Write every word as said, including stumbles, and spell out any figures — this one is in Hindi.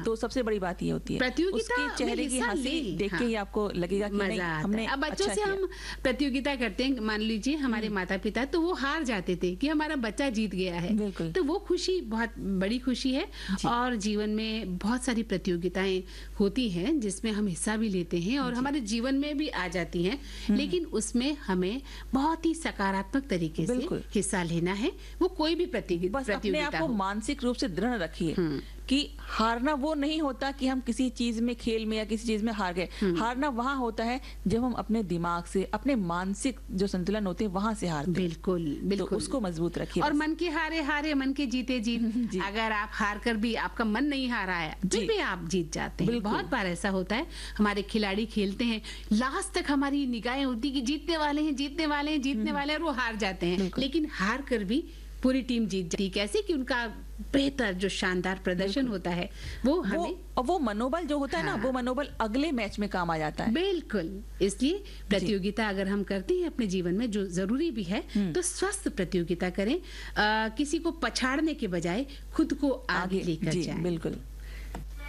तो सबसे बड़ी बात ये होती है प्रतियोगिता उसके चेहरे की हंसी देख के ही आपको लगेगा कि नहीं हमने अब बच्चों अच्छा से हम प्रतियोगिता करते हैं, मान लीजिए हमारे माता पिता तो वो हार जाते थे कि हमारा बच्चा जीत गया है, बिल्कुल। तो वो खुशी बहुत बड़ी खुशी है। और जीवन में बहुत सारी प्रतियोगिताएं होती हैं जिसमें हम हिस्सा भी लेते हैं और हमारे जीवन में भी आ जाती हैं, लेकिन उसमें हमें बहुत ही सकारात्मक तरीके से हिस्सा लेना है। वो कोई भी प्रतियोगिता बस अपने आप को मानसिक रूप से दृढ़ रखिए कि हारना वो नहीं होता कि हम किसी चीज में, खेल में या किसी चीज में हार गए। हारना वहां होता है जब हम अपने दिमाग से, अपने मानसिक जो संतुलन होते हैं वहां से हारते हैं। बिल्कुल बिल्कुल, तो उसको मजबूत रखिए। और मन के हारे हारे, मन के जीते जीत। अगर आप हार कर भी आपका मन नहीं हारा है फिर भी आप जीत जाते हैं। बहुत बार ऐसा होता है, हमारे खिलाड़ी खेलते हैं, लास्ट तक हमारी निगाहें होती कि जीतने वाले हैं जीतने वाले हैं जीतने वाले हैं, और वो हार जाते हैं, लेकिन हार कर भी पूरी टीम जीत जाती। कैसे कि उनका बेहतर जो शानदार प्रदर्शन होता है वो हमें वो, वो मनोबल जो होता है ना, वो मनोबल अगले मैच में काम आ जाता है। बिल्कुल। इसलिए प्रतियोगिता अगर हम करते हैं अपने जीवन में, जो जरूरी भी है, तो स्वस्थ प्रतियोगिता करें, आ, किसी को पछाड़ने के बजाय खुद को आगे लेकर जाएं। बिल्कुल।